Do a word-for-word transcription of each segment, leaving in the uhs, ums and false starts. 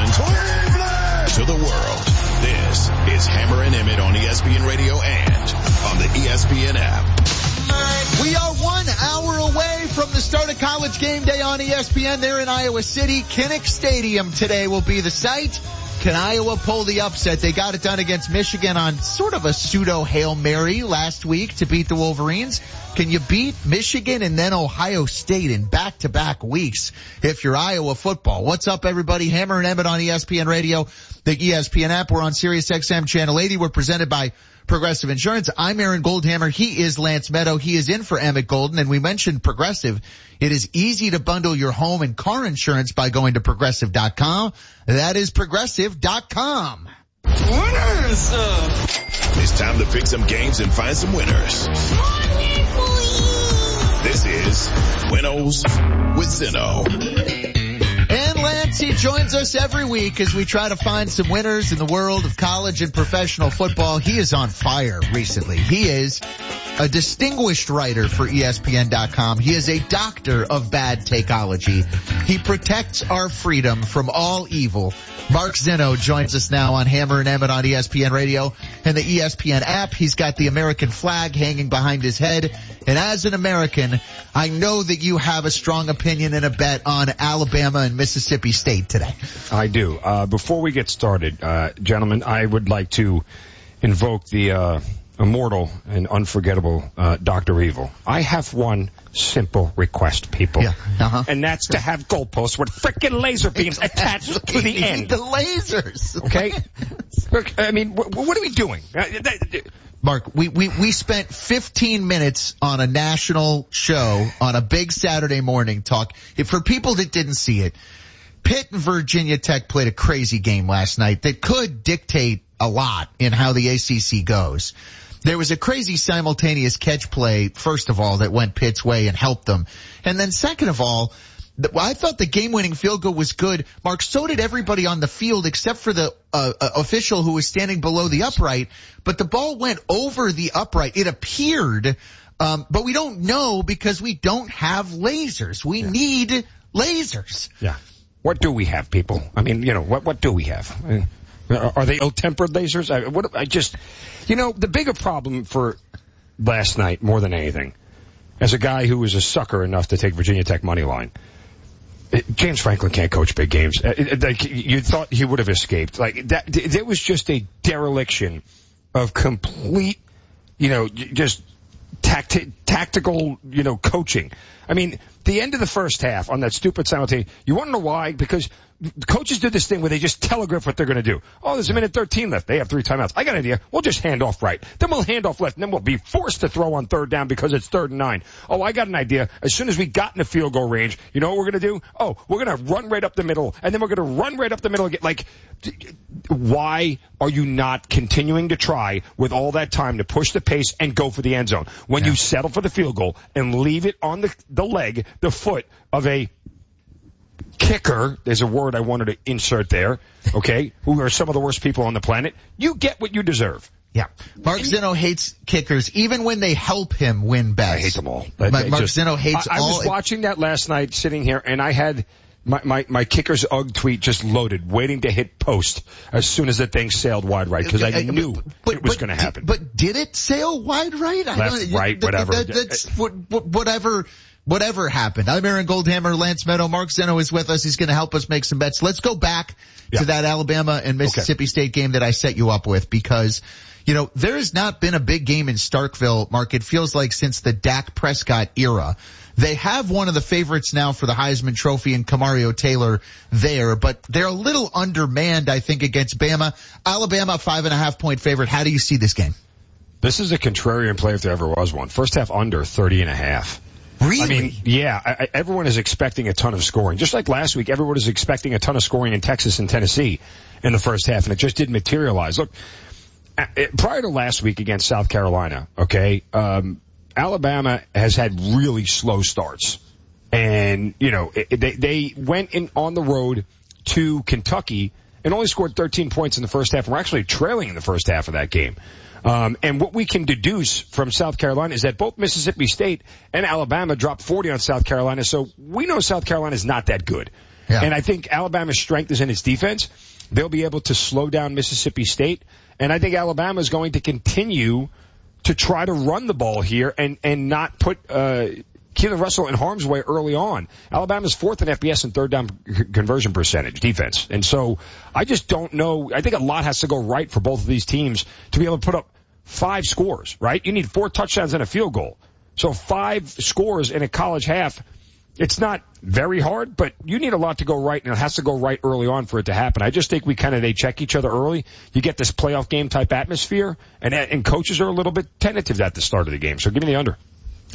Cleveland, Cleveland to the world. This is Hammer and Emmett on E S P N Radio and on the E S P N app. We are one hour away from the start of College Game Day on E S P N. There in Iowa City. Kinnick Stadium today will be the site. Can Iowa pull the upset? They got it done against Michigan on sort of a pseudo Hail Mary last week to beat the Wolverines. Can you beat Michigan and then Ohio State in back-to-back weeks if you're Iowa football? What's up, everybody? Hammer and Emmett on E S P N Radio, the E S P N app. We're on Sirius X M Channel eighty. We're presented by Progressive Insurance. I'm Aaron Goldhammer. He is Lance Meadow. He is in for Emmett Golden. And we mentioned Progressive. It is easy to bundle your home and car insurance by going to progressive dot com. That is progressive dot com. Winners! It's time to pick some games and find some winners. This is Winnows with Zinno. And Lance, he joins us every week as we try to find some winners in the world of college and professional football. He is on fire recently. He is a distinguished writer for E S P N dot com. He is a doctor of bad takeology. He protects our freedom from all evil. Mark Zinno joins us now on Hammer and Emmett on E S P N Radio and the E S P N app. He's got the American flag hanging behind his head. And as an American, I know that you have a strong opinion and a bet on Alabama and Mississippi State today. I do. Uh, before we get started, uh, gentlemen, I would like to invoke the uh, immortal and unforgettable uh, Doctor Evil. I have one simple request, people. Yeah. Uh-huh. And that's to have goalposts with frickin' laser beams attached to the end. The lasers. Okay? Look, I mean, wh- what are we doing? Mark, we, we, we spent fifteen minutes on a national show on a big Saturday morning talk. If for people that didn't see it, Pitt and Virginia Tech played a crazy game last night that could dictate a lot in how the A C C goes. There was a crazy simultaneous catch play, first of all, that went Pitt's way and helped them. And then second of all, I thought the game-winning field goal was good. Mark, so did everybody on the field except for the uh, uh, official who was standing below the upright. But the ball went over the upright. It appeared, um, but we don't know because we don't have lasers. We yeah. need lasers. Yeah. What do we have, people? I mean, you know, what what do we have? I mean, are they ill-tempered lasers? I, what, I just, you know, the bigger problem for last night, more than anything, as a guy who was a sucker enough to take Virginia Tech money line, it, James Franklin can't coach big games. It, it, like, you thought he would have escaped. Like that, there was just a dereliction of complete, you know, just tacti- tactical, you know, coaching. I mean, the end of the first half on that stupid simultaneous. You want to know why? Because coaches do this thing where they just telegraph what they're going to do. Oh, there's a minute thirteen left. They have three timeouts. I got an idea. We'll just hand off right. Then we'll hand off left, and then we'll be forced to throw on third down because it's third and nine. Oh, I got an idea. As soon as we got in the field goal range, you know what we're going to do? Oh, we're going to run right up the middle, and then we're going to run right up the middle again. Like, why are you not continuing to try with all that time to push the pace and go for the end zone when yeah. you settle for the field goal and leave it on the, the leg, the foot of a kicker? There's a word I wanted to insert there, okay, who are some of the worst people on the planet. You get what you deserve. Yeah. Mark Zinno hates kickers, even when they help him win bets. I hate them all. Mark just, Zinno hates I, I all. I was watching that last night, sitting here, and I had my, my, my kicker's U G tweet just loaded, waiting to hit post as soon as the thing sailed wide right, because I knew but, it was going to happen. But did it sail wide right? Left, I don't, right, whatever. That, that's whatever. Whatever happened. I'm Aaron Goldhammer, Lance Meadow. Mark Zinno is with us. He's going to help us make some bets. Let's go back yeah. to that Alabama and Mississippi okay. State game that I set you up with because, you know, there has not been a big game in Starkville, Mark. It feels like since the Dak Prescott era. They have one of the favorites now for the Heisman Trophy in Kamario Taylor there, but they're a little undermanned, I think, against Bama. Alabama, five and a half point favorite. How do you see this game? This is a contrarian play if there ever was one. First half under thirty and a half. Really? I mean, yeah, I, I, everyone is expecting a ton of scoring. Just like last week, everyone is expecting a ton of scoring in Texas and Tennessee in the first half, and it just didn't materialize. Look, prior to last week against South Carolina, okay, um, Alabama has had really slow starts. And, you know, it, they, they went in on the road to Kentucky and only scored thirteen points in the first half. And we're actually trailing in the first half of that game. Um, and what we can deduce from South Carolina is that both Mississippi State and Alabama dropped forty on South Carolina. So we know South Carolina is not that good. Yeah. And I think Alabama's strength is in its defense. They'll be able to slow down Mississippi State. And I think Alabama is going to continue to try to run the ball here and, and not put, uh, Keelan Russell in harm's way early on. Alabama's fourth in F B S and third down conversion percentage defense. And so I just don't know. I think a lot has to go right for both of these teams to be able to put up five scores, right? You need four touchdowns and a field goal. So five scores in a college half, it's not very hard, but you need a lot to go right, and it has to go right early on for it to happen. I just think we kind of, they check each other early. You get this playoff game type atmosphere, and, and coaches are a little bit tentative at the start of the game. So give me the under.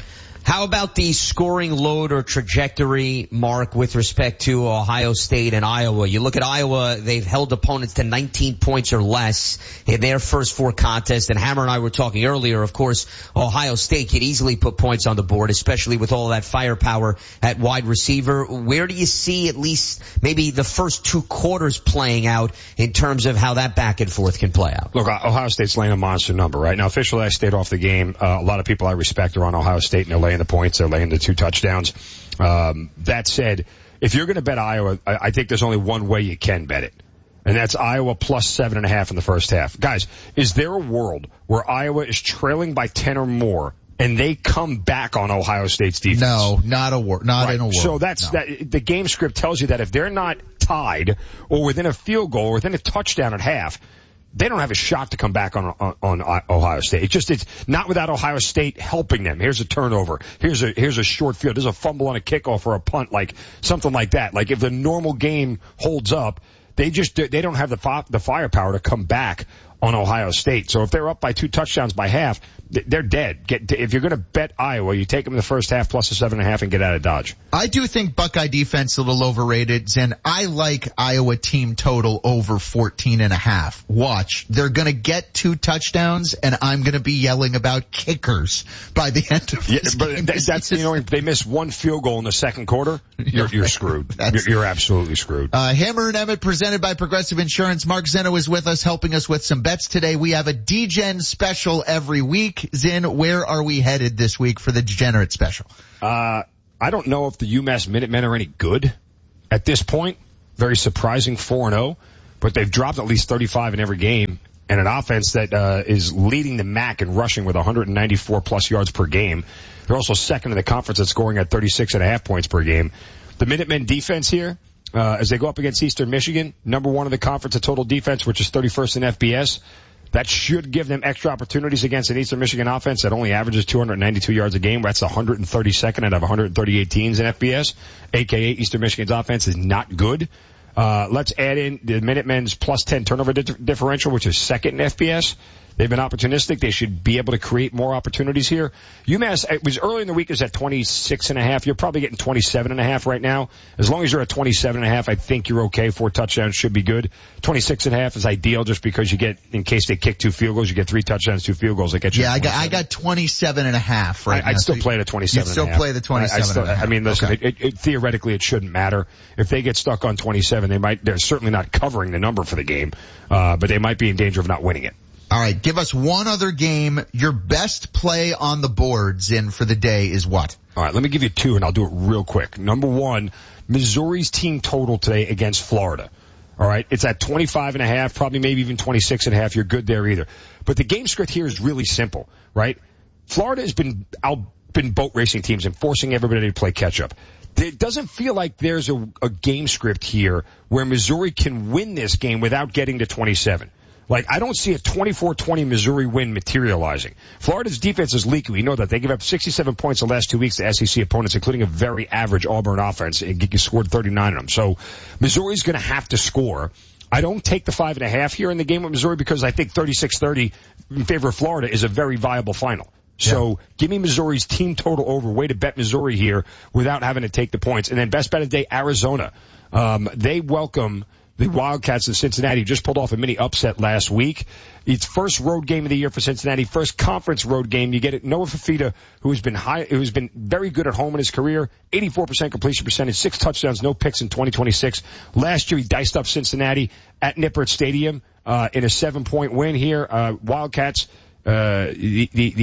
How about the scoring load or trajectory, Mark, with respect to Ohio State and Iowa? You look at Iowa, they've held opponents to nineteen points or less in their first four contests. And Hammer and I were talking earlier, of course, Ohio State could easily put points on the board, especially with all that firepower at wide receiver. Where do you see at least maybe the first two quarters playing out in terms of how that back and forth can play out? Look, Ohio State's laying a monster number, right? Now, officially, I stayed off the game. Uh, a lot of people I respect are on Ohio State, and they're laying the points. They're laying the two touchdowns. Um, that said, if you're going to bet Iowa, I, I think there's only one way you can bet it, and that's Iowa plus seven and a half in the first half. Guys, is there a world where Iowa is trailing by ten or more and they come back on Ohio State's defense? No, not a wor- not right. in a world. So that's no. that. The game script tells you that if they're not tied or within a field goal or within a touchdown at half, they don't have a shot to come back on, on, on Ohio State. It's just, it's not without Ohio State helping them. Here's a turnover. Here's a, here's a short field. There's a fumble on a kickoff or a punt, like something like that. Like if the normal game holds up, they just, they don't have the fi- the firepower to come back on Ohio State. So if they're up by two touchdowns by half, they're dead. Get, if you're going to bet Iowa, you take them in the first half plus a seven and a half and get out of Dodge. I do think Buckeye defense a little overrated, and I like Iowa team total over fourteen and a half. Watch. They're going to get two touchdowns, and I'm going to be yelling about kickers by the end of this yeah, game. But th- that's, you know, if they miss one field goal in the second quarter, you're, you're screwed. You're, you're absolutely screwed. Uh, Hammer and Emmett presented by Progressive Insurance. Mark Zeno is with us, helping us with some bets today. We have a D-Gen special every week. Zin, where are we headed this week for the Degenerate special? Uh, I don't know if the UMass Minutemen are any good at this point. Very surprising, four and oh, but they've dropped at least thirty-five in every game, and an offense that uh, is leading the M A C in rushing with one hundred ninety-four plus yards per game. They're also second in the conference at scoring at thirty-six and a half points per game. The Minutemen defense here, uh, as they go up against Eastern Michigan, number one in the conference at total defense, which is thirty-first in F B S. That should give them extra opportunities against an Eastern Michigan offense that only averages two hundred ninety-two yards a game. That's one hundred thirty-second out of one hundred thirty-eight teams in F B S, aka Eastern Michigan's offense is not good. Uh, let's add in the Minutemen's plus ten turnover di- differential, which is second in F B S. They've been opportunistic. They should be able to create more opportunities here. UMass, it was early in the week, it was at twenty-six and a half. You're probably getting twenty-seven and a half right now. As long as you're at twenty-seven and a half, I think you're okay. Four touchdowns should be good. twenty-six and a half is ideal just because you get, in case they kick two field goals, you get three touchdowns, two field goals. That gets you. Yeah, I got, I got twenty-seven and a half right I, now. I'd still so play the twenty-seven You'd still and a half. play the twenty-seven I, I, still, and a half. I mean, listen, okay. it, it, it, theoretically it shouldn't matter. If they get stuck on twenty-seven, they might, they're certainly not covering the number for the game, uh, but they might be in danger of not winning it. All right, give us one other game. Your best play on the boards in for the day is what? All right, let me give you two, and I'll do it real quick. Number one, Missouri's team total today against Florida. All right, it's at twenty-five and a half, probably maybe even twenty-six and a half. You're good there either. But the game script here is really simple, right? Florida has been out, been boat racing teams and forcing everybody to play catch up. It doesn't feel like there's a, a game script here where Missouri can win this game without getting to twenty-seven. Like, I don't see a twenty-four twenty Missouri win materializing. Florida's defense is leaky. We know that. They give up sixty-seven points the last two weeks to S E C opponents, including a very average Auburn offense, and you scored thirty-nine of them. So Missouri's going to have to score. I don't take the five and a half here in the game with Missouri because I think thirty-six thirty in favor of Florida is a very viable final. So yeah. Give me Missouri's team total over. Way to bet Missouri here without having to take the points. And then best bet of the day, Arizona. Um, they welcome the Wildcats of Cincinnati. Just pulled off a mini upset last week. It's first road game of the year for Cincinnati, first conference road game. You get it. Noah Fafita, who has been high, who's been very good at home in his career, eighty-four percent completion percentage, six touchdowns, no picks in twenty twenty-six. Last year he diced up Cincinnati at Nippert Stadium uh, in a seven-point win here. Uh, Wildcats, uh, the, the, the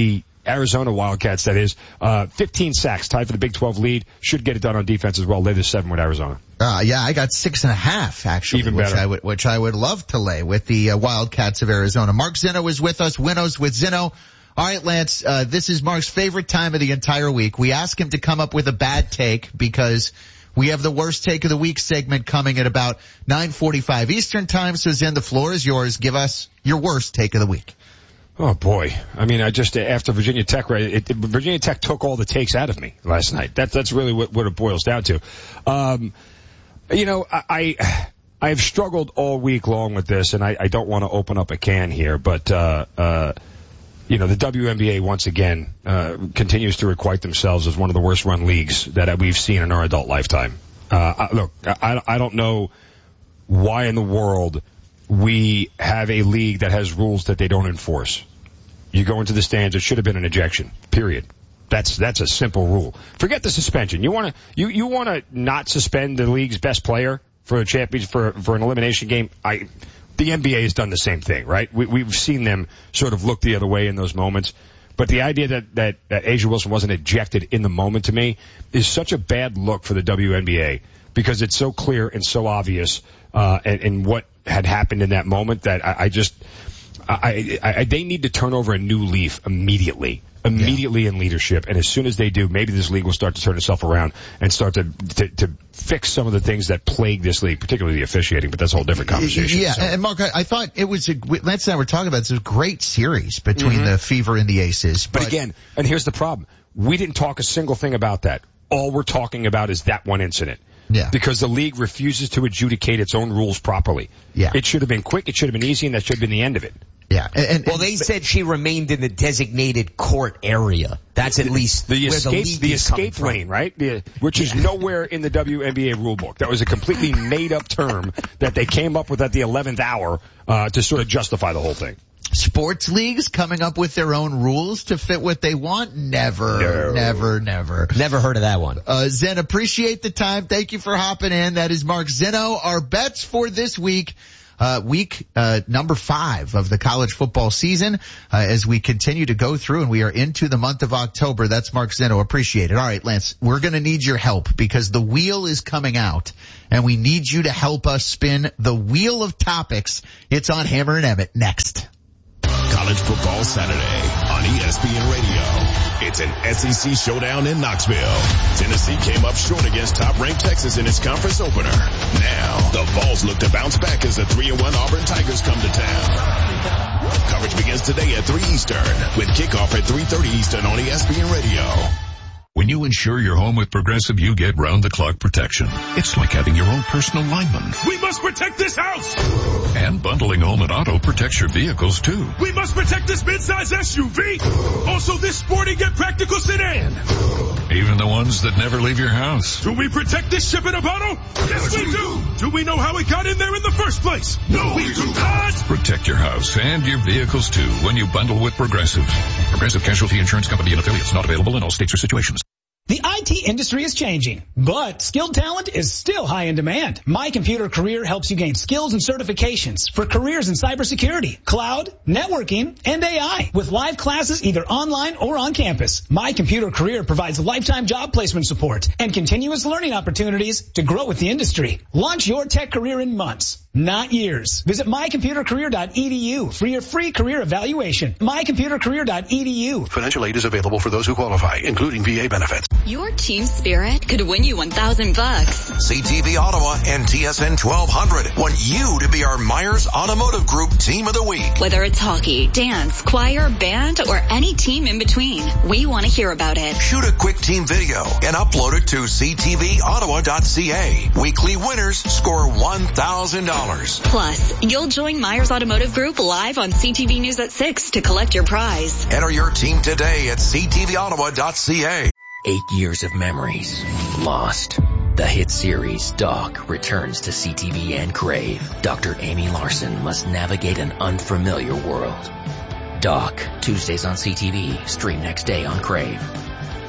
Arizona Wildcats, that is. Uh, fifteen sacks, tied for the Big twelve lead. Should get it done on defense as well. Lay the seven with Arizona. Uh, yeah, I got six and a half, actually. Even which better. I would, which I would love to lay with the uh, Wildcats of Arizona. Mark Zinno is with us. Winnows with Zinno. All right, Lance, uh, this is Mark's favorite time of the entire week. We ask him to come up with a bad take because we have the worst take of the week segment coming at about nine forty-five Eastern time. So Zin, the floor is yours. Give us your worst take of the week. Oh boy. I mean, I just, after Virginia Tech, right, it, it, Virginia Tech took all the takes out of me last night. That, that's really what, what it boils down to. Um, you know, I, I, I've struggled all week long with this, and I, I don't want to open up a can here, but, uh, uh, you know, the W N B A once again, uh, continues to requite themselves as one of the worst run leagues that we've seen in our adult lifetime. Uh, look, I, I don't know why in the world we have a league that has rules that they don't enforce. You go into the stands, it should have been an ejection, period. That's, that's a simple rule. Forget the suspension. You wanna, you, you wanna not suspend the league's best player for a champion, for, for an elimination game? I, the N B A has done the same thing, right? We, we've seen them sort of look the other way in those moments. But the idea that, that, that A'ja Wilson wasn't ejected in the moment to me is such a bad look for the W N B A because it's so clear and so obvious, uh, and, and what had happened in that moment that I, I just, I, I, I, they need to turn over a new leaf immediately. Immediately yeah. in leadership, and as soon as they do, maybe this league will start to turn itself around and start to, to to fix some of the things that plague this league, particularly the officiating. But that's a whole different conversation. Yeah, so. And Mark, I, I thought it was a, Lance and I were talking about this, it was a great series between mm-hmm. the Fever and the Aces. But, but again, and here's the problem: we didn't talk a single thing about that. All we're talking about is that one incident. Yeah. Because the league refuses to adjudicate its own rules properly. Yeah. It should have been quick. It should have been easy, and that should have been the end of it. Yeah. And, and, well, they said she remained in the designated court area. That's at least the where escape, the, league the is escape lane, right? The, which is yeah. nowhere in the W N B A rulebook. That was a completely made-up term that they came up with at the eleventh hour uh, to sort of justify the whole thing. Sports leagues coming up with their own rules to fit what they want? Never, no. never, never. Never heard of that one. Uh, Zen, appreciate the time. Thank you for hopping in. That is Mark Zinno. Our bets for this week. Uh, week, uh, number five of the college football season, uh, as we continue to go through and we are into the month of October. That's Mark Zinno. Appreciate it. All right, Lance, we're going to need your help because the wheel is coming out and we need you to help us spin the wheel of topics. It's on Hammer and Emmett next. College Football Saturday on E S P N Radio. It's an S E C showdown in Knoxville. Tennessee came up short against top-ranked Texas in its conference opener. Now, the Vols look to bounce back as the three and one Auburn Tigers come to town. Coverage begins today at three Eastern with kickoff at three thirty Eastern on E S P N Radio. When you insure your home with Progressive, you get round-the-clock protection. It's like having your own personal lineman. We must protect this house! And bundling home and auto protects your vehicles, too. We must protect this midsize S U V! Also this sporty yet practical sedan! Even the ones that never leave your house. Do we protect this ship in a bottle? Yes, we do! Do we know how it got in there in the first place? No, we do not! Protect your house and your vehicles, too, when you bundle with Progressive. Progressive Casualty Insurance Company and affiliates, not available in all states or situations. The I T industry is changing, but skilled talent is still high in demand. My Computer Career helps you gain skills and certifications for careers in cybersecurity, cloud, networking, and A I with live classes either online or on campus. My Computer Career provides lifetime job placement support and continuous learning opportunities to grow with the industry. Launch your tech career in months, not years. Visit my computer career dot e d u for your free career evaluation. my computer career dot e d u. Financial aid is available for those who qualify, including V A benefits. Your team spirit could win you one thousand bucks. C T V Ottawa and T S N twelve hundred want you to be our Myers Automotive Group Team of the Week. Whether it's hockey, dance, choir, band, or any team in between, we want to hear about it. Shoot a quick team video and upload it to c t v ottawa dot c a. Weekly winners score one thousand dollars. Plus, you'll join Myers Automotive Group live on C T V News at six to collect your prize. Enter your team today at c t v ottawa dot c a. Eight years of memories lost. The hit series Doc returns to C T V and Crave. Doctor Amy Larson must navigate an unfamiliar world. Doc, Tuesdays on C T V, stream next day on Crave.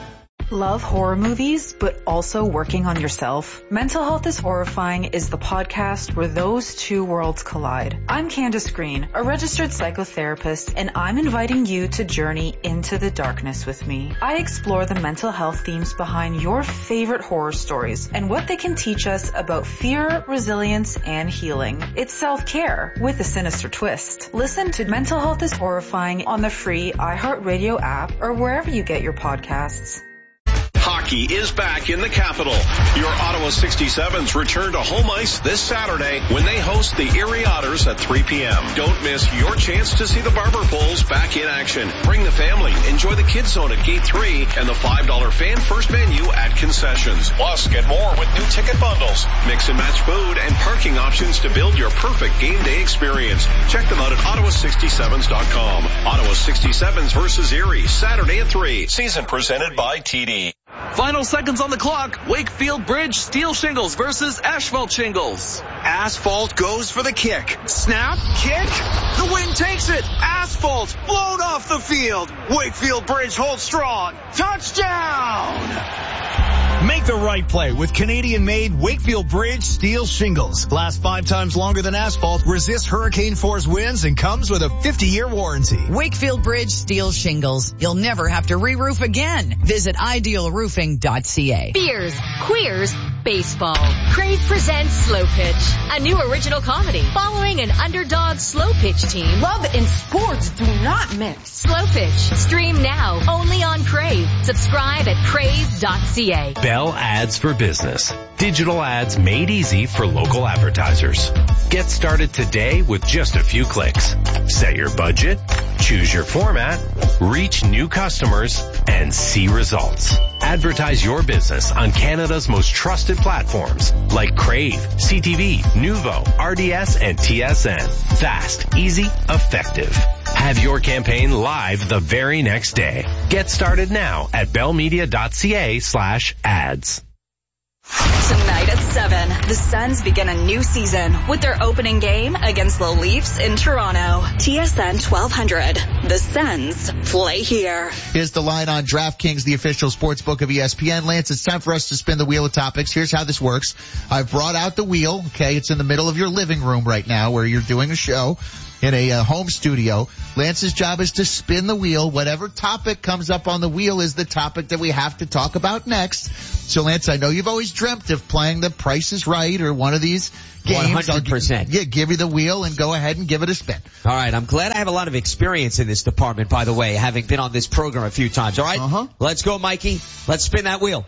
Love horror movies, but also working on yourself? Mental Health is Horrifying is the podcast where those two worlds collide. I'm Candace Green, a registered psychotherapist, and I'm inviting you to journey into the darkness with me. I explore the mental health themes behind your favorite horror stories and what they can teach us about fear, resilience, and healing. It's self-care with a sinister twist. Listen to Mental Health is Horrifying on the free iHeartRadio app or wherever you get your podcasts. Hockey is back in the capital. Your Ottawa sixty-sevens return to home ice this Saturday when they host the Erie Otters at three p.m. Don't miss your chance to see the Barber Bulls back in action. Bring the family. Enjoy the Kids Zone at Gate three and the five dollar fan first menu at concessions. Plus, get more with new ticket bundles. Mix and match food and parking options to build your perfect game day experience. Check them out at ottawa sixty-sevens dot com. Ottawa sixty-sevens versus Erie, Saturday at three. Season presented by T D. Final seconds on the clock. Wakefield Bridge steel shingles versus asphalt shingles. Asphalt goes for the kick. Snap, kick. The wind takes it. Asphalt blown off the field. Wakefield Bridge holds strong. Touchdown! Make the right play with Canadian-made Wakefield Bridge steel shingles. Last five times longer than asphalt, resists hurricane force winds, and comes with a fifty-year warranty. Wakefield Bridge steel shingles. You'll never have to re-roof again. Visit ideal roofing dot c a. Beers, queers, baseball. Crave presents Slow Pitch, a new original comedy following an underdog slow pitch team. Love and sports do not mix. Slow Pitch. Stream now only on Crave. Subscribe at crave dot c a. Bell Ads for Business. Digital ads made easy for local advertisers. Get started today with just a few clicks. Set your budget, choose your format, reach new customers, and see results. Advertise your business on Canada's most trusted platforms like Crave, C T V, Nuvo, R D S, and T S N. Fast, easy, effective. Have your campaign live the very next day. Get started now at bellmedia dot c a slash ads. Tonight at seven, the Sens begin a new season with their opening game against the Leafs in Toronto. T S N twelve hundred. The Sens play here. Here's the line on DraftKings, the official sports book of E S P N. Lance, it's time for us to spin the wheel of topics. Here's how this works. I've brought out the wheel. Okay, it's in the middle of your living room right now where you're doing a show in a uh, home studio. Lance's job is to spin the wheel. Whatever topic comes up on the wheel is the topic that we have to talk about next. So, Lance, I know you've always dreamt of playing the Price is Right or one of these games. one hundred percent. I'll, yeah, give you the wheel and go ahead and give it a spin. All right. I'm glad I have a lot of experience in this department, by the way, having been on this program a few times. All right? Uh-huh. Let's go, Mikey. Let's spin that wheel.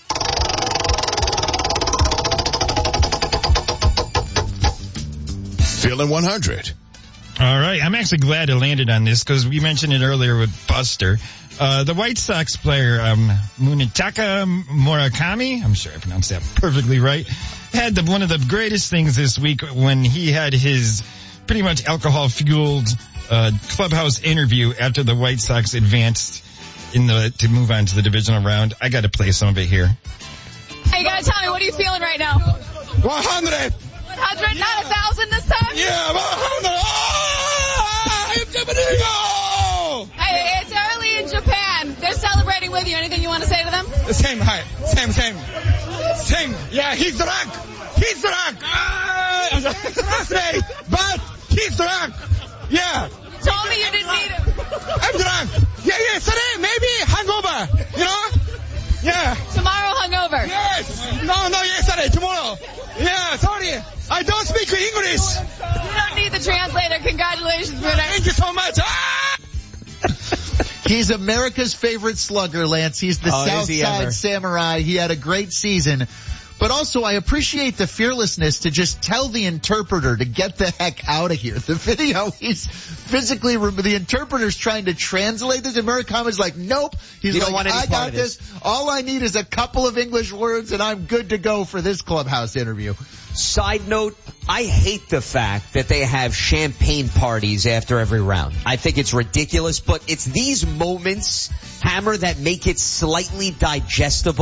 Feeling one hundred. All right. I'm actually glad I landed on this because we mentioned it earlier with Buster. Uh, the White Sox player, um, Munetaka Murakami, I'm sure I pronounced that perfectly right, had the, one of the greatest things this week when he had his pretty much alcohol-fueled uh, clubhouse interview after the White Sox advanced in the to move on to the divisional round. I got to play some of it here. Hey, you got to tell me, what are you feeling right now? one hundred. one hundred, not a thousand this time? Yeah, one hundred. Oh, I'm Japanese. Hey, it's early in Japan. They're celebrating with you. Anything you want to say to them? Same, hi. Same, same. Same. Yeah, he's drunk. He's drunk. Ah, uh, but he's drunk. Yeah. You told me you didn't need him. I'm drunk. Yeah, yeah, today, maybe hangover. You know? Yeah. Tomorrow hungover. Yes. No, no, yesterday, tomorrow. Yeah, sorry. I don't speak English. You don't need the translator. Congratulations, Bruno. Thank you so much. Ah! He's America's favorite slugger, Lance. He's the oh, Southside Samurai. He had a great season. But also, I appreciate the fearlessness to just tell the interpreter to get the heck out of here. The video, he's physically, the interpreter's trying to translate this. And Murakami's like, nope. He's you like, don't want any I part got of this. this. All I need is a couple of English words, and I'm good to go for this clubhouse interview. Side note, I hate the fact that they have champagne parties after every round. I think it's ridiculous, but it's these moments, Hammer, that make it slightly digestible.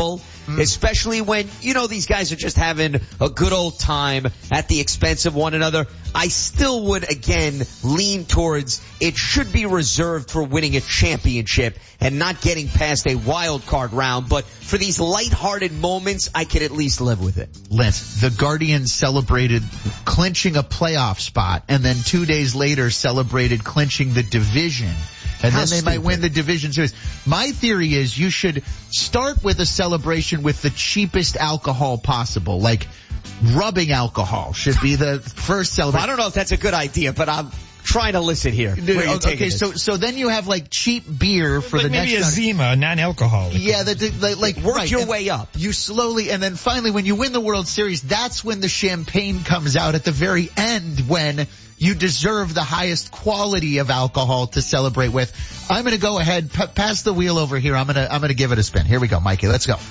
mm-hmm. especially when, you know, these guys are just having a good old time at the expense of one another. I still would, again, lean towards it should be reserved for winning a championship and not getting past a wild card round. But for these lighthearted moments, I could at least live with it. Lance, the Guardians celebrated clinching a playoff spot, and then two days later celebrated clinching the division. And How then they stupid. might win the division series. My theory is you should start with a celebration with the cheapest alcohol possible, like rubbing alcohol should be the first celebration. I don't know if that's a good idea, but I'm trying to listen here. Where you're okay, taking so this. so then you have like cheap beer for like the maybe next a Zima, non-alcoholic. Yeah, the, the, like work right, your and way up. You slowly, and then finally, when you win the World Series, that's when the champagne comes out at the very end, when you deserve the highest quality of alcohol to celebrate with. I'm going to go ahead, p- pass the wheel over here. I'm going to I'm going to give it a spin. Here we go, Mikey. Let's go.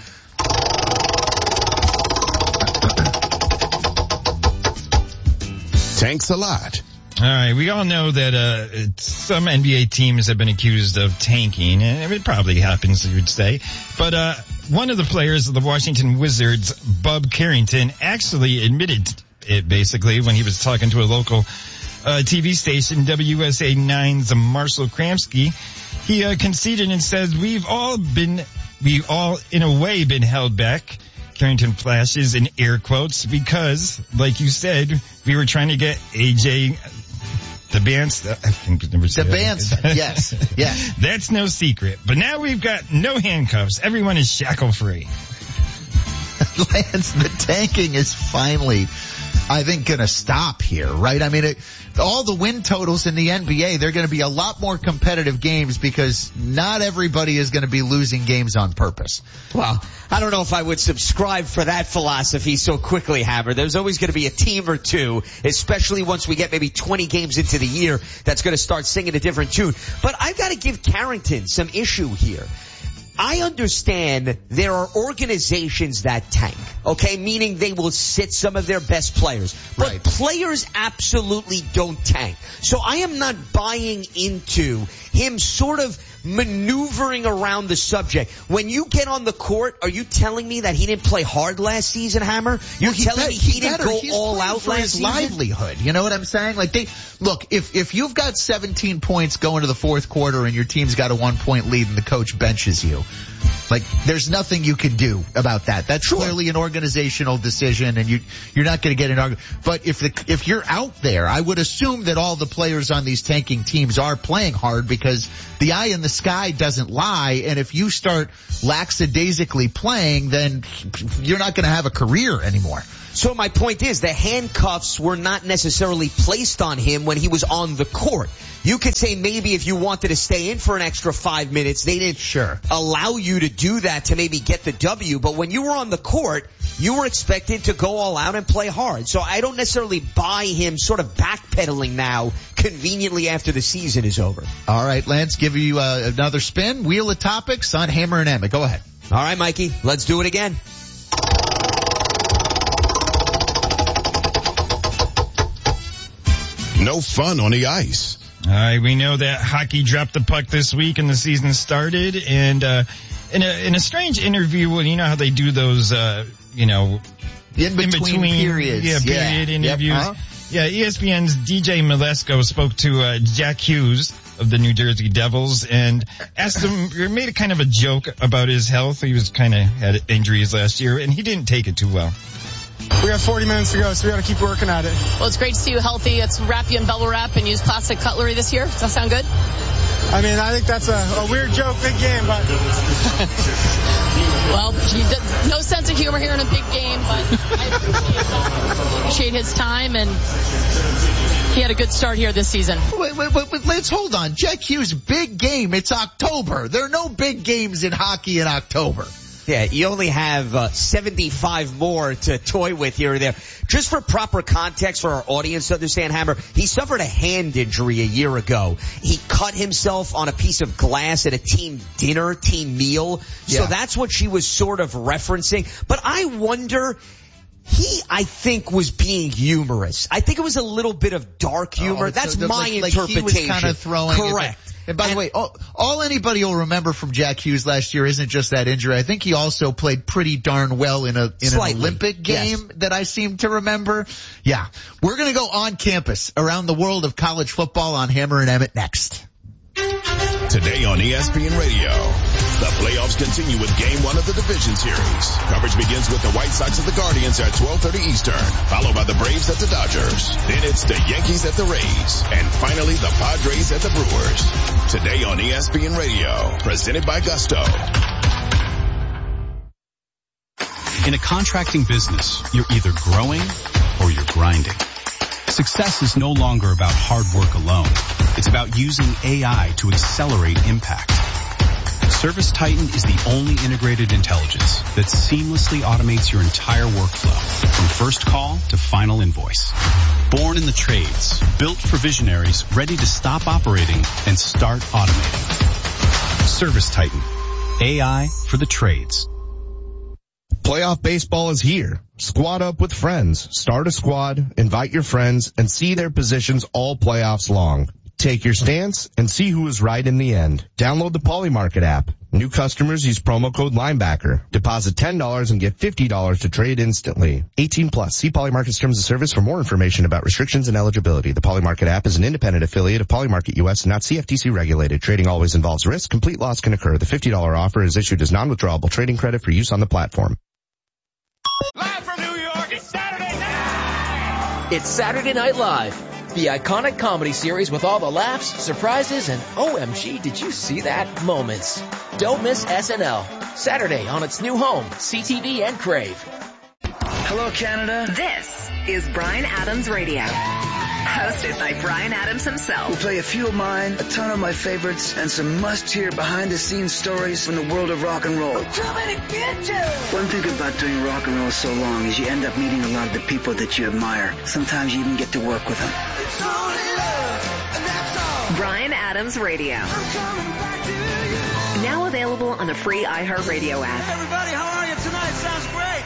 Thanks a lot. All right, we all know that uh some N B A teams have been accused of tanking, and it probably happens, you would say. But uh one of the players of the Washington Wizards, Bub Carrington, actually admitted it basically when he was talking to a local uh T V station, W S A nine's Marshall Kramsky. He uh, conceded and said, "We've all been, we all in a way been held back." Carrington flashes in air quotes because, like you said, we were trying to get A J the Bance. I think it never said The Bance, yes, yes. That's no secret. But now we've got no handcuffs. Everyone is shackle free. Lance, the tanking is finally, I think, going to stop here, right? I mean, it, all the win totals in the N B A, they're going to be a lot more competitive games because not everybody is going to be losing games on purpose. Well, I don't know if I would subscribe for that philosophy so quickly, Hammer. There's always going to be a team or two, especially once we get maybe twenty games into the year, that's going to start singing a different tune. But I've got to give Carrington some issue here. I understand there are organizations that tank, okay, meaning they will sit some of their best players. But right. Players absolutely don't tank. So I am not buying into him sort of maneuvering around the subject. When you get on the court, are you telling me that he didn't play hard last season, Hammer? You're well, telling bet, me he, he didn't better. go He's all out for last his season? Livelihood. You know what I'm saying? Like they look, if if you've got seventeen points going to the fourth quarter and your team's got a one point lead and the coach benches you, like there's nothing you can do about that. That's sure. Clearly an organizational decision, and you you're not going to get an argument. But if the if you're out there, I would assume that all the players on these tanking teams are playing hard because the eye in the sky doesn't lie, and if you start lackadaisically playing, then you're not going to have a career anymore. So my point is the handcuffs were not necessarily placed on him when he was on the court. You could say maybe if you wanted to stay in for an extra five minutes, they didn't sure. allow you to do that to maybe get the W. But when you were on the court, you were expected to go all out and play hard. So I don't necessarily buy him sort of backpedaling now conveniently after the season is over. All right, Lance, give you uh, another spin. Wheel of topics on Hammer and Emmett. Go ahead. All right, Mikey, let's do it again. No fun on the ice. All right, we know that hockey dropped the puck this week and the season started. And uh in a in a strange interview, well, you know how they do those, uh you know, in between, in between periods, yeah, period yeah. interviews. Yep. Uh-huh. Yeah, E S P N's D J Malesko spoke to uh Jack Hughes of the New Jersey Devils and asked him, made a kind of a joke about his health. He was kind of had injuries last year, and he didn't take it too well. We got forty minutes to go, so we got to keep working at it. Well, it's great to see you healthy. Let's wrap you in bubble wrap and use plastic cutlery this year. Does that sound good? I mean, I think that's a, a weird joke, big game, but... Well, no sense of humor here in a big game, but I appreciate, uh, appreciate his time, and he had a good start here this season. Wait, wait, wait, wait, let's hold on. Jack Hughes, big game. It's October. There are no big games in hockey in October. Yeah, you only have uh, seventy-five more to toy with here or there. Just for proper context for our audience to understand, Hammer, he suffered a hand injury a year ago. He cut himself on a piece of glass at a team dinner, team meal. So yeah. That's what she was sort of referencing. But I wonder... He, I think, was being humorous. I think it was a little bit of dark humor. Oh, That's so the, my like, interpretation. Like he was kind of throwing Correct. It, And by and, the way, all, all anybody will remember from Jack Hughes last year isn't just that injury. I think he also played pretty darn well in a in an Olympic game yes. that I seem to remember. Yeah. We're going to go on campus around the world of college football on Hammer and Emmett next. Today on E S P N Radio, the playoffs continue with game one of the division series. Coverage begins with the White Sox at the Guardians at twelve thirty Eastern, followed by the Braves at the Dodgers. Then it's the Yankees at the Rays, and finally the Padres at the Brewers. Today on E S P N Radio, presented by Gusto. In a contracting business, you're either growing or you're grinding. Success is no longer about hard work alone. It's about using A I to accelerate impact. ServiceTitan is the only integrated intelligence that seamlessly automates your entire workflow, from first call to final invoice. Born in the trades, built for visionaries ready to stop operating and start automating. ServiceTitan, A I for the trades. Playoff baseball is here. Squad up with friends. Start a squad, invite your friends, and see their positions all playoffs long. Take your stance and see who is right in the end. Download the Polymarket app. New customers use promo code Linebacker. Deposit ten dollars and get fifty dollars to trade instantly. eighteen plus. See Polymarket's terms of service for more information about restrictions and eligibility. The Polymarket app is an independent affiliate of Polymarket U S and not C F T C regulated. Trading always involves risk. Complete loss can occur. The fifty dollars offer is issued as non-withdrawable trading credit for use on the platform. Live from New York, it's Saturday night! It's Saturday Night Live, the iconic comedy series with all the laughs, surprises, and O M G, did you see that moments. Don't miss S N L, Saturday on its new home, C T V and Crave. Hello, Canada. This is Bryan Adams Radio. Hosted by Bryan Adams himself. We'll play a few of mine, a ton of my favorites, and some must-hear behind-the-scenes stories from the world of rock and roll. I'm coming to get you! One thing about doing rock and roll so long is you end up meeting a lot of the people that you admire. Sometimes you even get to work with them. It's only love, and that's all. Bryan Adams Radio. I'm coming back to you. Now available on the free iHeartRadio app. Hey, everybody, how are you tonight? Sounds great.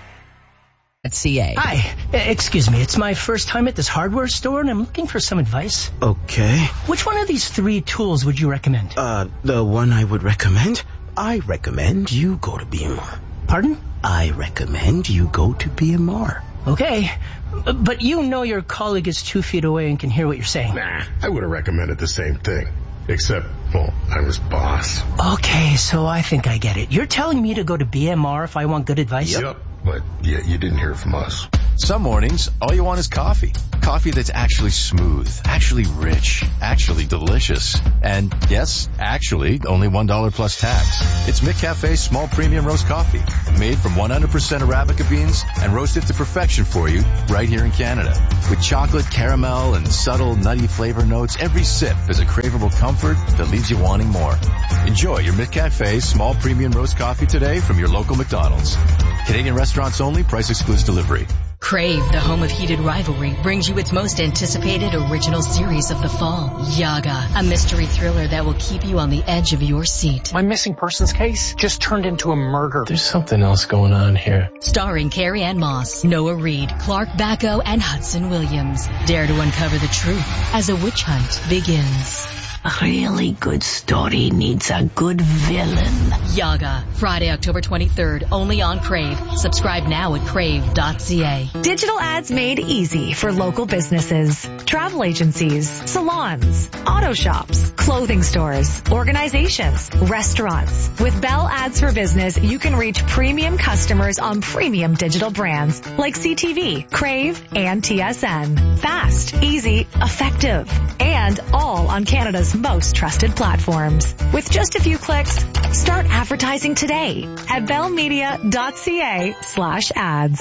At C A. Hi, excuse me, it's my first time at this hardware store and I'm looking for some advice. Okay. Which one of these three tools would you recommend? Uh, the one I would recommend? I recommend you go to B M R. Pardon? I recommend you go to B M R. Okay, but you know your colleague is two feet away and can hear what you're saying. Nah, I would have recommended the same thing. Except, well, I'm his boss. Okay, so I think I get it. You're telling me to go to B M R if I want good advice? Yep. But yeah, you didn't hear from us. Some mornings, all you want is coffee. Coffee that's actually smooth, actually rich, actually delicious. And yes, actually, only one dollar plus tax. It's McCafe's small premium roast coffee, made from one hundred percent Arabica beans and roasted to perfection for you right here in Canada. With chocolate, caramel, and subtle nutty flavor notes, every sip is a craveable comfort that leaves you wanting more. Enjoy your McCafe's small premium roast coffee today from your local McDonald's. Canadian restaurants only, price excludes delivery. Crave, the home of heated rivalry, brings you its most anticipated original series of the fall, Yaga, a mystery thriller that will keep you on the edge of your seat. My missing persons case just turned into a murder. There's something else going on here. Starring Carrie Ann Moss, Noah Reid, Clark Bacco, and Hudson Williams. Dare to uncover the truth as a witch hunt begins. A really good story needs a good villain. Yaga, Friday, October twenty-third, only on Crave. Subscribe now at crave dot c a. Digital ads made easy for local businesses, travel agencies, salons, auto shops, clothing stores, organizations, restaurants. With Bell Ads for Business, you can reach premium customers on premium digital brands like C T V, Crave, and T S N. Fast, easy, effective, and all on Canada's most trusted platforms. With just a few clicks, start advertising today at bellmedia dot c a slash ads.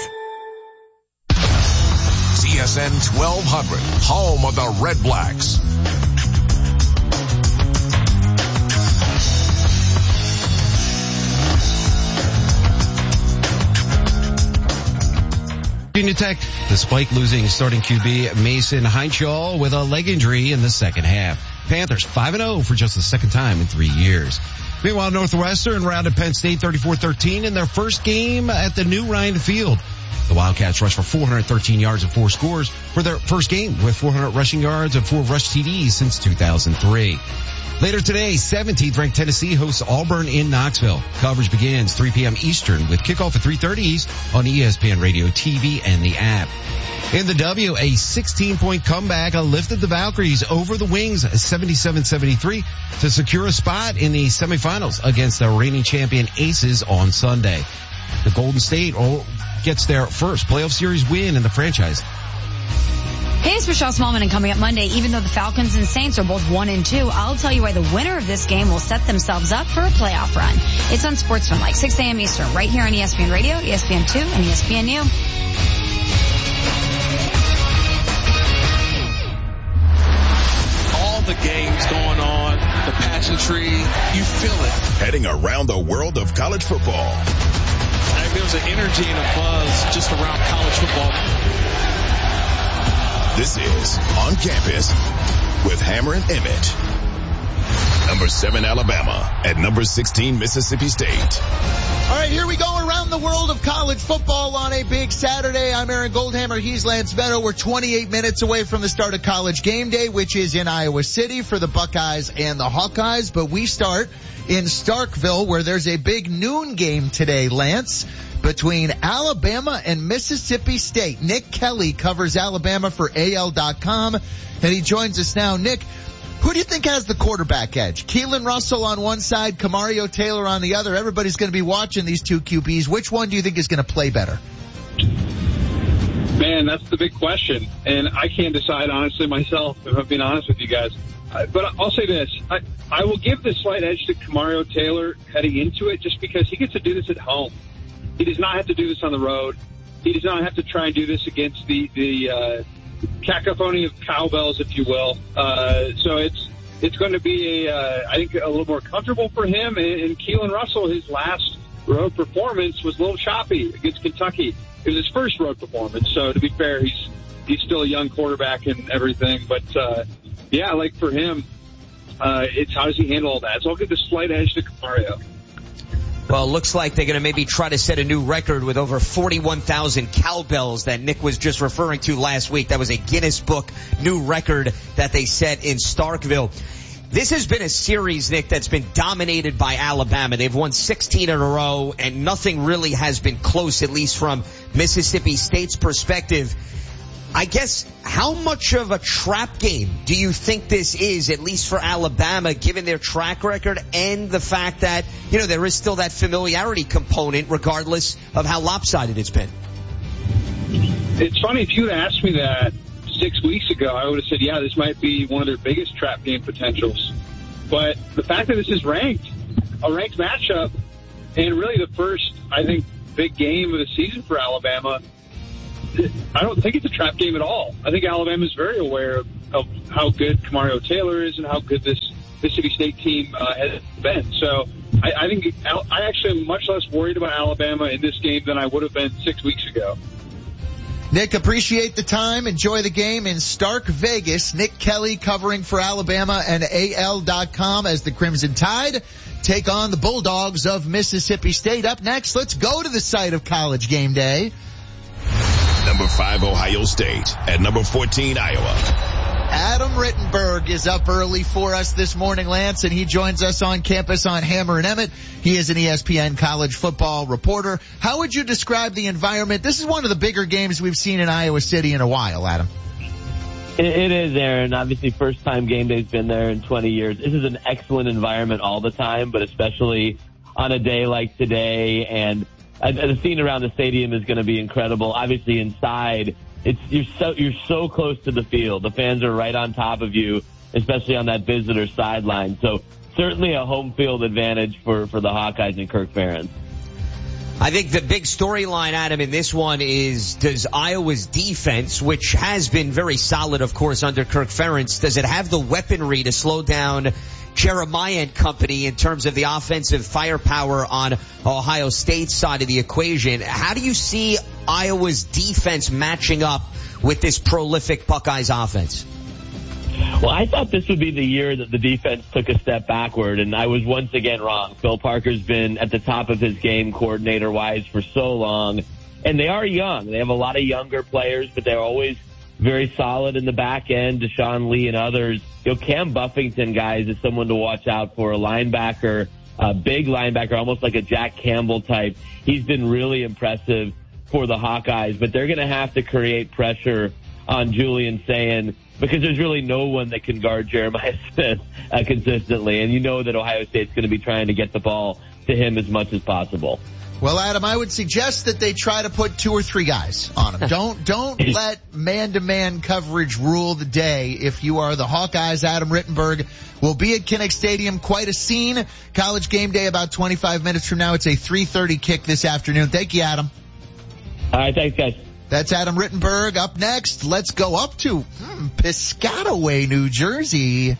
C S N twelve hundred, home of the Red Blacks. Virginia Tech, despite losing starting Q B Mason Heinschel with a leg injury in the second half. Panthers five and oh for just the second time in three years. Meanwhile, Northwestern rounded Penn State thirty-four thirteen in their first game at the new Ryan Field. The Wildcats rushed for four hundred thirteen yards and four scores for their first game with four hundred rushing yards and four rush T Ds since two thousand three. Later today, seventeenth ranked Tennessee hosts Auburn in Knoxville. Coverage begins three p.m. Eastern with kickoff at three thirty East on E S P N Radio, T V, and the app. In the W, a sixteen-point comeback lifted the Valkyries over the Wings seventy-seven seventy-three to secure a spot in the semifinals against the reigning champion Aces on Sunday. The Golden State gets their first playoff series win in the franchise. Hey, it's Michelle Smallman, and coming up Monday, even though the Falcons and Saints are both one and two, I'll tell you why the winner of this game will set themselves up for a playoff run. It's on Sportsman, like six a.m. Eastern, right here on E S P N Radio, E S P N two, and E S P N U. All the games going on, the pageantry, you feel it. Heading around the world of college football. Like there's an energy and a buzz just around college football. This is On Campus with Hammer and Emmett. Number seven, Alabama, at number sixteen, Mississippi State. All right, here we go around the world of college football on a big Saturday. I'm Aaron Goldhammer. He's Lance Meadow. We're twenty-eight minutes away from the start of College Game Day, which is in Iowa City for the Buckeyes and the Hawkeyes. But we start in Starkville, where there's a big noon game today, Lance, between Alabama and Mississippi State. Nick Kelly covers Alabama for A L dot com, and he joins us now. Nick, who do you think has the quarterback edge? Keelan Russell on one side, Kamario Taylor on the other. Everybody's going to be watching these two Q Bs. Which one do you think is going to play better? Man, that's the big question, and I can't decide honestly myself, if I'm being honest with you guys. Uh, but I'll say this. I, I will give the slight edge to Kamario Taylor heading into it just because he gets to do this at home. He does not have to do this on the road. He does not have to try and do this against the, the uh, cacophony of cowbells, if you will. Uh, so it's it's going to be, a, uh, I think, a little more comfortable for him. And, and Keelan Russell, his last road performance was a little choppy against Kentucky. It was his first road performance. So to be fair, he's he's still a young quarterback and everything. But, uh, yeah, like for him, uh, it's how does he handle all that? So I'll give the slight edge to Kamario. Well, it looks like they're going to maybe try to set a new record with over forty-one thousand cowbells that Nick was just referring to last week. That was a Guinness Book new record that they set in Starkville. This has been a series, Nick, that's been dominated by Alabama. They've won sixteen in a row, and nothing really has been close, at least from Mississippi State's perspective. I guess, how much of a trap game do you think this is, at least for Alabama, given their track record and the fact that, you know, there is still that familiarity component regardless of how lopsided it's been? It's funny, if you had asked me that six weeks ago, I would have said, yeah, this might be one of their biggest trap game potentials. But the fact that this is ranked, a ranked matchup, and really the first, I think, big game of the season for Alabama, I don't think it's a trap game at all. I think Alabama is very aware of, of how good Kamario Taylor is and how good this Mississippi State team uh, has been. So I, I think I actually am much less worried about Alabama in this game than I would have been six weeks ago. Nick, appreciate the time. Enjoy the game in Stark Vegas. Nick Kelly covering for Alabama and A L dot com as the Crimson Tide take on the Bulldogs of Mississippi State. Up next, let's go to the site of College Game Day. Number five, Ohio State. At number fourteen, Iowa. Adam Rittenberg is up early for us this morning, Lance, and he joins us on campus on Hammer and Emmett. He is an E S P N college football reporter. How would you describe the environment? This is one of the bigger games we've seen in Iowa City in a while, Adam. It, it is, Aaron. Obviously, first time game day's been there in twenty years. This is an excellent environment all the time, but especially on a day like today. And uh, the scene around the stadium is going to be incredible. Obviously, inside, it's you're so you're so close to the field. The fans are right on top of you, especially on that visitor sideline. So certainly a home field advantage for, for the Hawkeyes and Kirk Ferentz. I think the big storyline, Adam, in this one is, does Iowa's defense, which has been very solid, of course, under Kirk Ferentz, does it have the weaponry to slow down Jeremiah and company in terms of the offensive firepower on Ohio State's side of the equation? How do you see Iowa's defense matching up with this prolific Buckeyes offense? Well, I thought this would be the year that the defense took a step backward, and I was once again wrong. Phil Parker's been at the top of his game coordinator-wise for so long, and they are young. They have a lot of younger players, but they're always very solid in the back end. Deshaun Lee and others you know, Cam Buffington, guys, is someone to watch out for, a linebacker, a big linebacker, almost like a Jack Campbell type. He's been really impressive for the Hawkeyes, but they're going to have to create pressure on Julian Sayin because there's really no one that can guard Jeremiah Smith uh, consistently. And you know that Ohio State's going to be trying to get the ball to him as much as possible. Well, Adam, I would suggest that they try to put two or three guys on him. Don't, don't let man-to-man coverage rule the day. If you are the Hawkeyes, Adam Rittenberg will be at Kinnick Stadium. Quite a scene. College game day about twenty-five minutes from now. It's a three thirty kick this afternoon. Thank you, Adam. All right, thanks, guys. That's Adam Rittenberg. Up next, let's go up to hmm, Piscataway, New Jersey.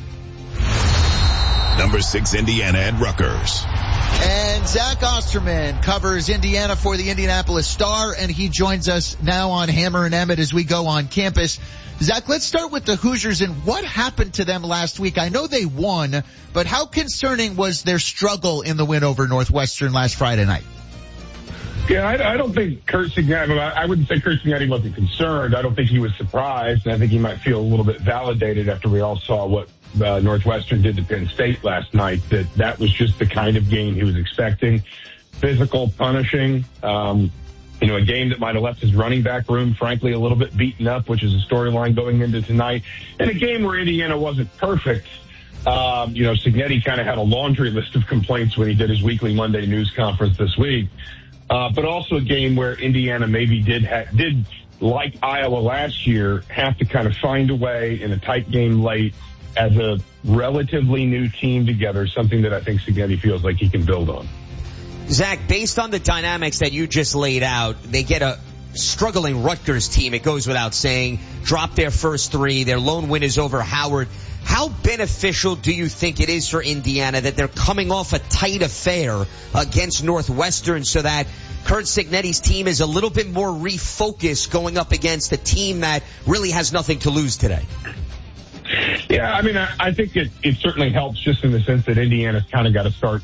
Number six, Indiana at Rutgers. And Zach Osterman covers Indiana for the Indianapolis Star, and he joins us now on Hammer and Emmett as we go on campus. Zach, let's start with the Hoosiers and what happened to them last week. I know they won, but how concerning was their struggle in the win over Northwestern last Friday night? Yeah, I, I don't think Curt Cignetti, I wouldn't say Curt Cignetti wasn't concerned. I don't think he was surprised, and I think he might feel a little bit validated after we all saw what Uh, Northwestern did to Penn State last night, that that was just the kind of game he was expecting. Physical, punishing, um, you know, a game that might have left his running back room, frankly, a little bit beaten up, which is a storyline going into tonight. And a game where Indiana wasn't perfect. Um, you know, Cignetti kind of had a laundry list of complaints when he did his weekly Monday news conference this week. Uh, but also a game where Indiana maybe did, ha- did, like Iowa last year, have to kind of find a way in a tight game late as a relatively new team together, something that I think Cignetti feels like he can build on. Zach, based on the dynamics that you just laid out, they get a struggling Rutgers team, it goes without saying, drop their first three, their lone win is over Howard. How beneficial do you think it is for Indiana that they're coming off a tight affair against Northwestern so that Curt Cignetti's team is a little bit more refocused going up against a team that really has nothing to lose today? Yeah, I mean, I, I think it, it certainly helps just in the sense that Indiana's kind of got to start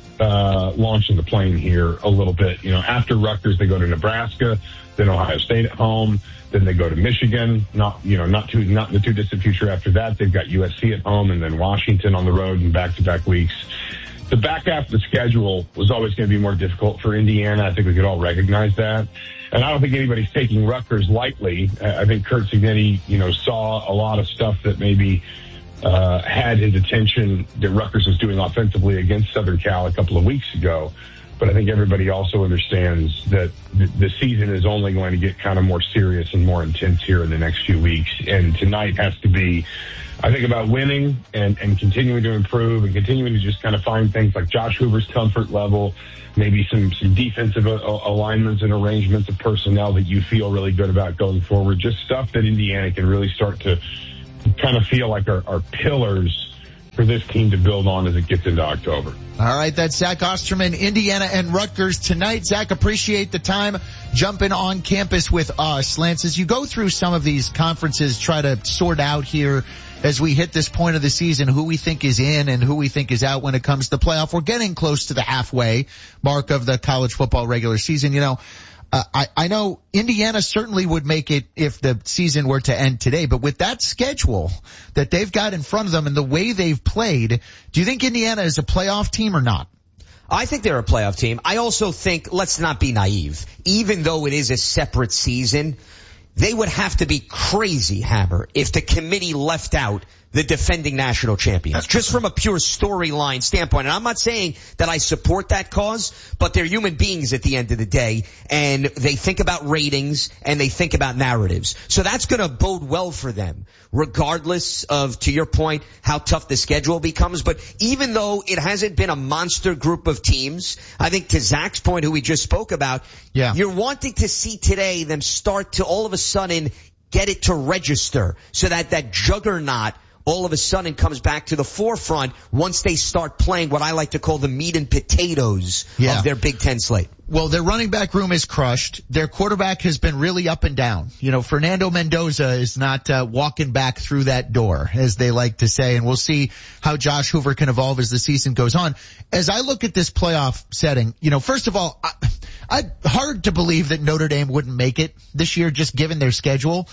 uh, launching the plane here a little bit. You know, after Rutgers, they go to Nebraska, then Ohio State at home, then they go to Michigan. Not, you know, not too, not in the too distant future after that. They've got U S C at home and then Washington on the road in back-to-back weeks. The back half of the schedule was always going to be more difficult for Indiana. I think we could all recognize that. And I don't think anybody's taking Rutgers lightly. I think Curt Cignetti, you know, saw a lot of stuff that maybe uh had his attention that Rutgers was doing offensively against Southern Cal a couple of weeks ago. But I think everybody also understands that th- the season is only going to get kind of more serious and more intense here in the next few weeks. And tonight has to be, I think, about winning and, and continuing to improve and continuing to just kind of find things like Josh Hoover's comfort level, maybe some, some defensive uh, alignments and arrangements of personnel that you feel really good about going forward. Just stuff that Indiana can really start to kind of feel like are, are pillars for this team to build on as it gets into October. All right, that's Zach Osterman, Indiana and Rutgers tonight. Zach, appreciate the time jumping on campus with us. Lance, as you go through some of these conferences, try to sort out here as we hit this point of the season who we think is in and who we think is out when it comes to playoff. We're getting close to the halfway mark of the college football regular season. You know, Uh, I, I know Indiana certainly would make it if the season were to end today, but with that schedule that they've got in front of them and the way they've played, do you think Indiana is a playoff team or not? I think they're a playoff team. I also think, let's not be naive, even though it is a separate season, they would have to be crazy, Hammer, if the committee left out the defending national champions, just from a pure storyline standpoint. And I'm not saying that I support that cause, but they're human beings at the end of the day, and they think about ratings and they think about narratives. So that's going to bode well for them, regardless of, to your point, how tough the schedule becomes. But even though it hasn't been a monster group of teams, I think to Zach's point, who we just spoke about, yeah, you're wanting to see today them start to all of a sudden get it to register so that that juggernaut all of a sudden comes back to the forefront once they start playing what I like to call the meat and potatoes yeah. of their Big Ten slate. Well, their running back room is crushed. Their quarterback has been really up and down. You know, Fernando Mendoza is not uh, walking back through that door, as they like to say, and we'll see how Josh Hoover can evolve as the season goes on. As I look at this playoff setting, you know, first of all, I, I hard to believe that Notre Dame wouldn't make it this year just given their schedule.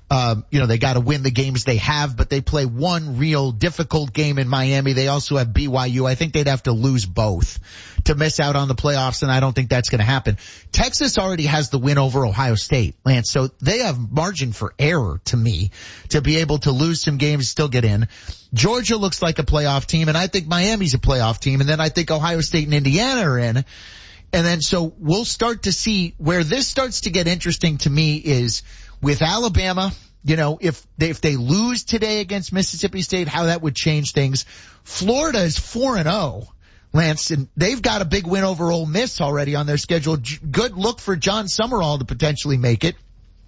Um, you know, they got to win the games they have, but they play one real difficult game in Miami. They also have B Y U. I think they'd have to lose both to miss out on the playoffs, and I don't think that's going to happen. Texas already has the win over Ohio State, Lance, so they have margin for error to me to be able to lose some games, still get in. Georgia looks like a playoff team, and I think Miami's a playoff team, and then I think Ohio State and Indiana are in. And then so we'll start to see where this starts to get interesting to me is with Alabama. You know, if they, if they lose today against Mississippi State, how that would change things. Florida is four and oh. Lance, and they've got a big win over Ole Miss already on their schedule. Good look for John Summerall to potentially make it.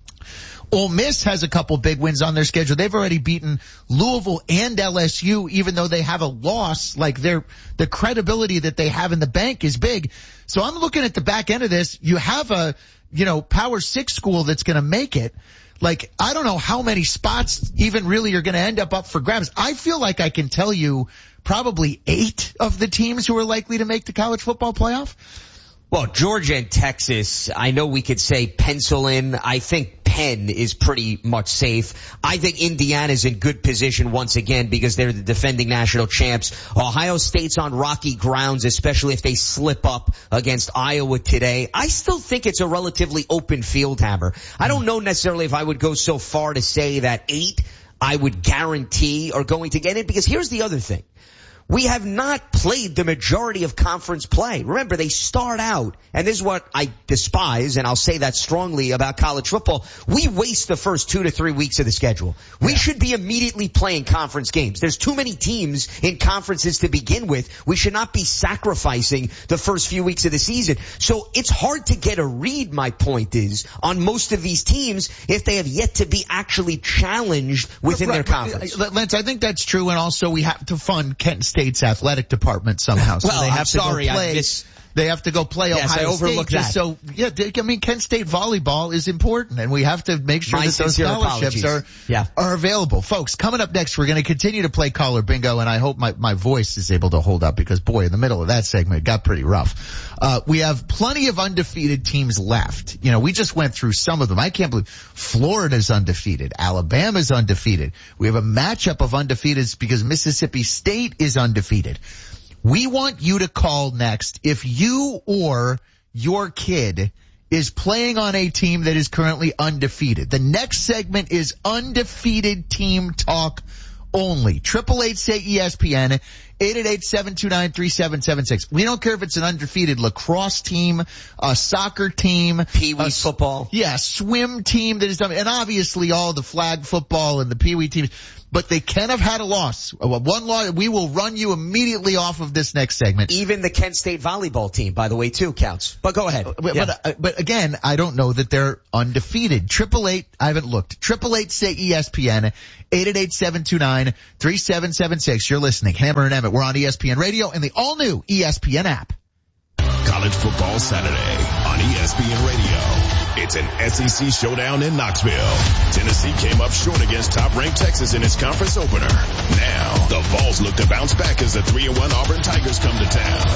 Ole Miss has a couple big wins on their schedule. They've already beaten Louisville and L S U, even though they have a loss. Like their, the credibility that they have in the bank is big. So I'm looking at the back end of this. You have a, you know, Power Six school that's going to make it. Like, I don't know how many spots even really are going to end up up for grabs. I feel like I can tell you probably eight of the teams who are likely to make the college football playoff. Well, Georgia and Texas, I know we could say pencil in. I think Penn is pretty much safe. I think Indiana's in good position once again because they're the defending national champs. Ohio State's on rocky grounds, especially if they slip up against Iowa today. I still think it's a relatively open field, Hammer. I don't know necessarily if I would go so far to say that eight I would guarantee are going to get it, because here's the other thing. We have not played the majority of conference play. Remember, they start out, and this is what I despise, and I'll say that strongly about college football. We waste the first two to three weeks of the schedule. We yeah. should be immediately playing conference games. There's too many teams in conferences to begin with. We should not be sacrificing the first few weeks of the season. So it's hard to get a read, my point is, on most of these teams if they have yet to be actually challenged within right, their conference. Right. Lance, I think that's true, and also we have to fund Kent State State's athletic department somehow. So well, they have I'm to sorry, go play. Just, they have to go play yes, Ohio I overlooked State. That. So yeah, I mean, Kent State volleyball is important, and we have to make sure My that those scholarships are yeah. are available. Folks, coming up next, we're going to continue to play caller bingo, and I hope my my voice is able to hold up because boy, in the middle of that segment, it got pretty rough. Uh, we have plenty of undefeated teams left. You know, we just went through some of them. I can't believe Florida's undefeated, Alabama's undefeated. We have a matchup of undefeateds because Mississippi State is undefeated. We want you to call next if you or your kid is playing on a team that is currently undefeated. The next segment is undefeated team talk only. Triple eight say E S P N, eight eight eight, seven two nine, three seven seven six. We don't care if it's an undefeated lacrosse team, a soccer team, Pee-wee football. Yeah, swim team that is done, and obviously all the flag football and the Pee-wee teams. But they can have had a loss. One loss, we will run you immediately off of this next segment. Even the Kent State volleyball team, by the way, too, counts. But go ahead. But, yeah. but, uh, but again, I don't know that they're undefeated. Triple eight, I haven't looked. Triple eight say E S P N, eight eight eight, seven two nine, three seven seven six. You're listening. Hammer and Emmett. We're on E S P N Radio and the all new E S P N app. College Football Saturday on E S P N Radio. It's an S E C showdown in Knoxville. Tennessee came up short against top-ranked Texas in its conference opener. Now, the Vols look to bounce back as the three and one Auburn Tigers come to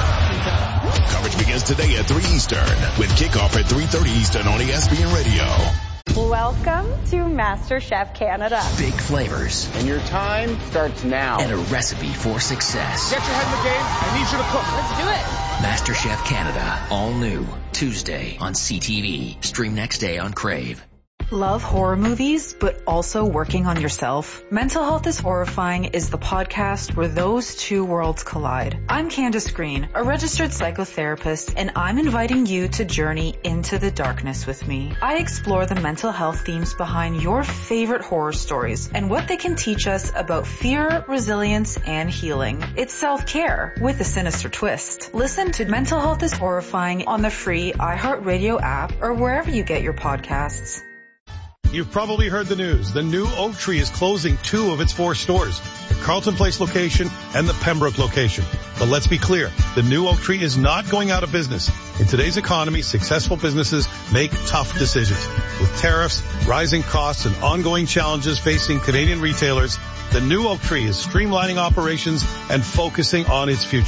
town. Coverage begins today at three Eastern with kickoff at three thirty Eastern on E S P N Radio. Welcome to MasterChef Canada. Big flavors. And your time starts now. And a recipe for success. Get your head in the game. I need you to cook. Let's do it. MasterChef Canada. All new. Tuesday on C T V. Stream next day on Crave. Love horror movies, but also working on yourself? Mental Health is Horrifying is the podcast where those two worlds collide. I'm Candace Green, a registered psychotherapist, and I'm inviting you to journey into the darkness with me. I explore the mental health themes behind your favorite horror stories and what they can teach us about fear, resilience, and healing. It's self-care with a sinister twist. Listen to Mental Health is Horrifying on the free iHeartRadio app or wherever you get your podcasts. You've probably heard the news. The new Oak Tree is closing two of its four stores, the Carlton Place location and the Pembroke location. But let's be clear, the new Oak Tree is not going out of business. In today's economy, successful businesses make tough decisions. With tariffs, rising costs, and ongoing challenges facing Canadian retailers, the new Oak Tree is streamlining operations and focusing on its future.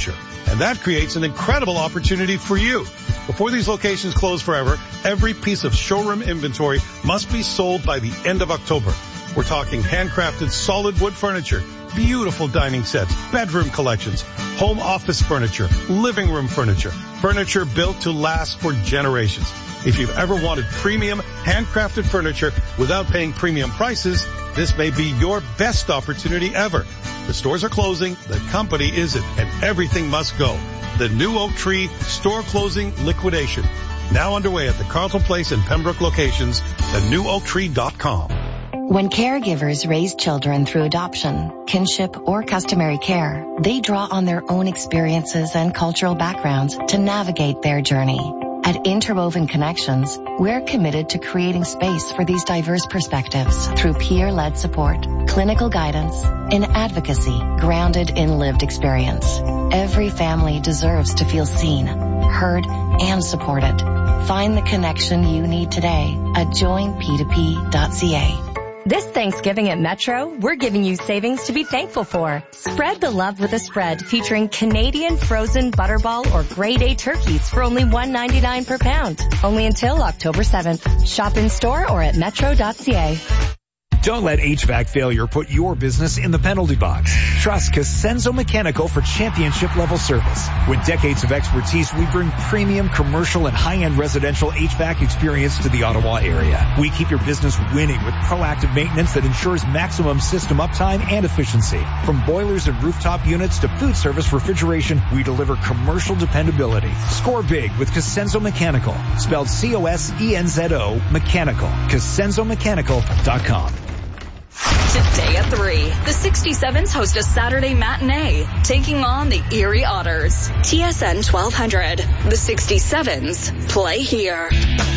And that creates an incredible opportunity for you. Before these locations close forever, every piece of showroom inventory must be sold by the end of October. We're talking handcrafted solid wood furniture, beautiful dining sets, bedroom collections, home office furniture, living room furniture, furniture built to last for generations. If you've ever wanted premium handcrafted furniture without paying premium prices, this may be your best opportunity ever. The stores are closing, the company isn't, and everything must go. The new Oak Tree store closing liquidation. Now underway at the Carlton Place and Pembroke locations, the new oak tree dot com. When caregivers raise children through adoption, kinship, or customary care, they draw on their own experiences and cultural backgrounds to navigate their journey. At Interwoven Connections, we're committed to creating space for these diverse perspectives through peer-led support, clinical guidance, and advocacy grounded in lived experience. Every family deserves to feel seen, heard, and supported. Find the connection you need today at join p two p dot c a. This Thanksgiving at Metro, we're giving you savings to be thankful for. Spread the love with a spread featuring Canadian frozen butterball or grade A turkeys for only one ninety-nine per pound. Only until October seventh. Shop in store or at metro dot c a. Don't let H V A C failure put your business in the penalty box. Trust Cosenzo Mechanical for championship level service. With decades of expertise, we bring premium commercial and high-end residential H V A C experience to the Ottawa area. We keep your business winning with proactive maintenance that ensures maximum system uptime and efficiency. From boilers and rooftop units to food service refrigeration, we deliver commercial dependability. Score big with Cosenzo Mechanical. Spelled C O S E N Z O Mechanical. Cosenzo Mechanical dot com. Today at three, the sixty-sevens host a Saturday matinee, taking on the Erie Otters. T S N twelve hundred. The sixty-sevens play here.